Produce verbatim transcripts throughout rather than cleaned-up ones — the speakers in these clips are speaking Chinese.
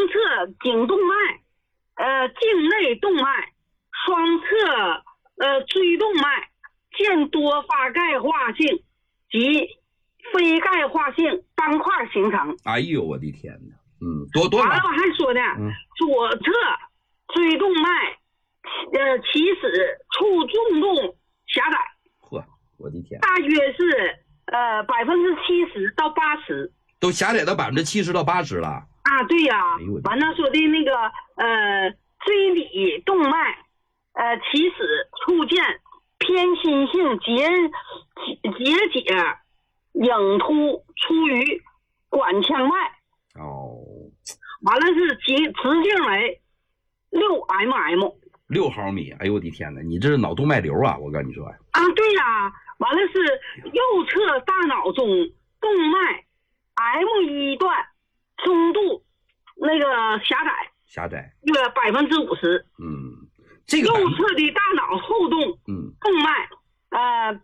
侧颈动脉、呃颈内动脉、双侧呃椎动脉见多发钙化性及非钙化性斑块形成。 哎呦我的天哪！嗯，多多完了我还说呢，嗯、左侧椎动脉呃起始处重度狭窄。 嚯，我的天！ 大约是呃百分之七十到八十。 都狭窄到百分之七十到八十了啊！对呀、啊， 哎、 完了说的那个呃椎里动脉呃起始出现偏心性结结节影突出于管腔外。 哦， 完了是直直径为六 mm， 六毫米。哎呦我的天哪，你这是脑动脉瘤啊！我跟你说呀。 啊，对呀、啊，完了是右侧大脑中动脉 M 一段中度那个狭窄， 狭窄约百分之五十。 嗯，这个右侧的大脑后动嗯动脉呃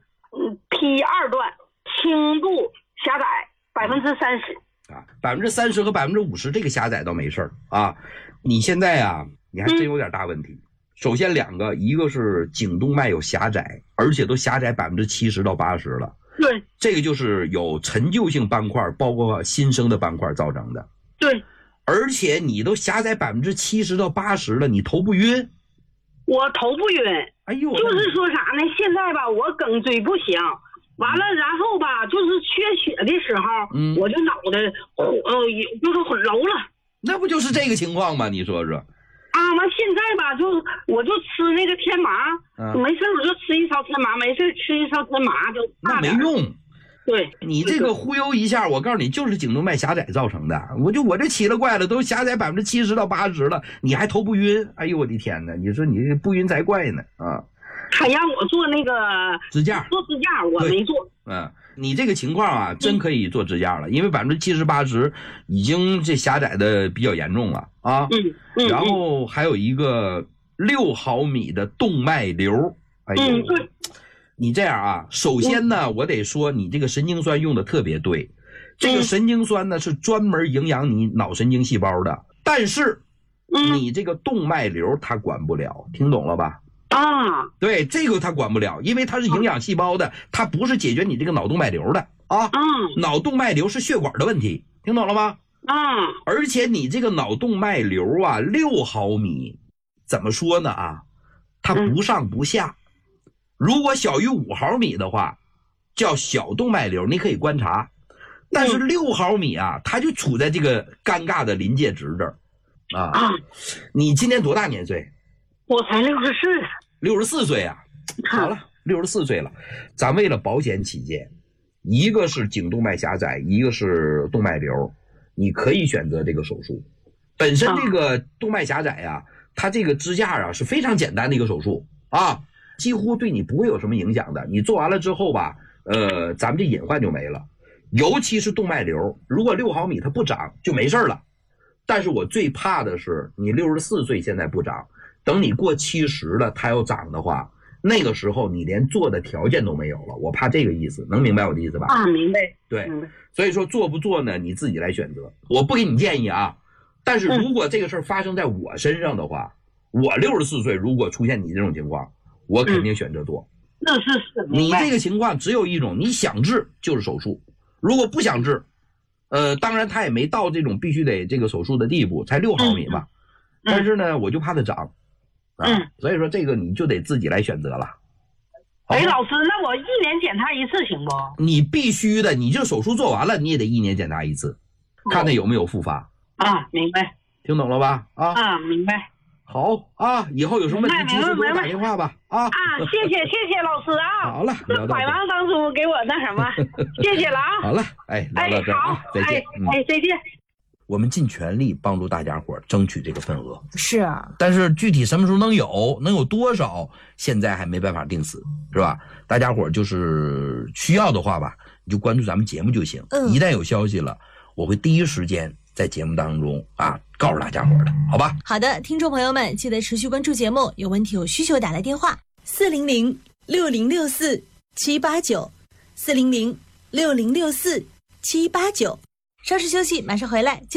P 二段轻度狭窄百分之三十啊，百分之三十和百分之五十这个狭窄倒没事儿啊。你现在啊，你还真有点大问题。嗯、首先两个，一个是颈动脉有狭窄，而且都狭窄百分之七十到八十了。 对， 这个就是有陈旧性斑块，包括新生的斑块造成的。 对， 而且你都狭窄百分之七十到八十了，你头不晕？ 我头不晕。 哎呦， 就是说啥呢？现在吧，我颈椎不行，完了，然后吧，就是缺血的时候，嗯，我就脑袋呃，就是很柔了。 那不就是这个情况吗？你说说。 啊，完现在吧，就我就吃那个天麻，啊、没事我就吃一勺天麻，没事吃一勺天麻就那没用。 对， 你这个忽悠一下，我告诉你，就是颈动脉狭窄造成的。我就我这奇了怪了，都狭窄百分之七十到八十了，你还头不晕？哎呦我的天哪！你说你不晕才怪呢啊！ 还让我做那个支架， 做支架我没做。 嗯，你这个情况啊，真可以做支架了，因为百分之七十八十已经这狭窄的比较严重了啊。 嗯嗯。 然后还有一个六毫米的动脉瘤。哎呦。 嗯，对。 你这样啊，首先呢，我得说你这个神经酸用的特别对，这个神经酸呢是专门营养你脑神经细胞的，但是你这个动脉瘤它管不了，听懂了吧？ 啊， 对，这个它管不了，因为它是营养细胞的，它不是解决你这个脑动脉瘤的啊。 嗯， 脑动脉瘤是血管的问题，听懂了吗？ 啊， 而且你这个脑动脉瘤啊，六毫米，怎么说呢啊？它不上不下。如果小于五毫米的话，叫小动脉瘤，你可以观察。但是六毫米啊，它就处在这个尴尬的临界值这儿啊。啊，你今年多大年岁？ 我才六十四。 六十四岁啊？好了，六十四岁了。咱为了保险起见，一个是颈动脉狭窄，一个是动脉瘤，你可以选择这个手术。本身这个动脉狭窄啊，它这个支架啊是非常简单的一个手术啊。几乎对你不会有什么影响的，你做完了之后吧，呃，咱们这隐患就没了。尤其是动脉瘤，如果六毫米它不长就没事了。但是我最怕的是你六十四岁现在不长，等你过七十了它要长的话，那个时候你连做的条件都没有了。我怕这个意思，能明白我的意思吧？ 啊，明白。 对， 明白。 所以说做不做呢，你自己来选择。我不给你建议啊，但是如果这个事儿发生在我身上的话，嗯、我六十四岁如果出现你这种情况。我肯定选择做， 那是是。 你这个情况只有一种，你想治就是手术，如果不想治，呃，当然他也没到这种必须得这个手术的地步，才六毫米嘛。嗯、但是呢，我就怕它长，啊，嗯、所以说这个你就得自己来选择了。 哎，老师，那我一年检查一次行不？ 你必须的，你这手术做完了，你也得一年检查一次，看看有没有复发。 啊，明白。 听懂了吧？啊啊，明白。 好啊，以后有什么问题及时给我打电话吧。啊啊，谢谢谢谢老师啊。 好了， 这百忙当中给我那什么，谢谢了啊。 好了，哎，聊到这儿啊，再见。 哎，再见。 我们尽全力帮助大家伙争取这个份额。 是啊， 但是具体什么时候能有，能有多少，现在还没办法定死，是吧？大家伙就是需要的话吧，你就关注咱们节目就行。嗯，一旦有消息了，我会第一时间在节目当中啊告诉大家伙的，好吧？ 好的，听众朋友们，记得持续关注节目，有问题有需求打来电话四零零六零六四七八九四零零六零六四七八九。稍事休息，马上回来。